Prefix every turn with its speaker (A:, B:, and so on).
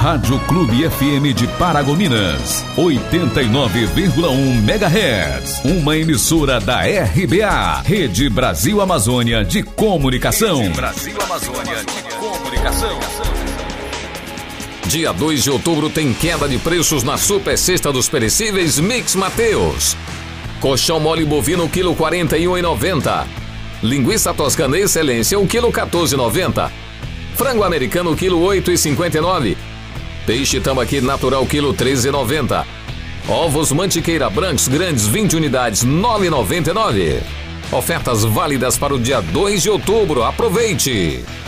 A: Rádio Clube FM de Paragominas, 89,1 MHz. Uma emissora da RBA, Rede Brasil Amazônia de Comunicação. Rede Brasil Amazônia de Comunicação.
B: Dia 2 de outubro tem queda de preços na Super Sexta dos Perecíveis Mix Mateus. Colchão mole bovino, quilo 41,90. Linguiça toscana excelência, 1 quilo 14,90. Frango americano, quilo 8,59. Peixe tambaqui natural, quilo 13,90. Ovos mantiqueira brancos grandes, 20 unidades, 9,99. Ofertas válidas para o dia 2 de outubro. Aproveite!